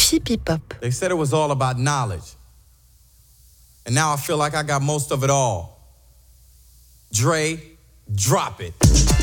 Chippie-pop. They said it was all about knowledge. And now I feel like I got most of it all. Dre, drop it.